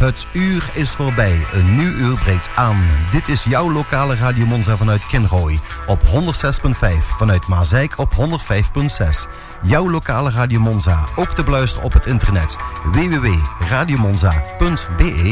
Het uur is voorbij. Een nieuw uur breekt aan. Dit is jouw lokale Radio Monza vanuit Kinrooi. Op 106.5. Vanuit Maasijk op 105.6. Jouw lokale Radio Monza. Ook te beluisteren op het internet. www.radiomonza.be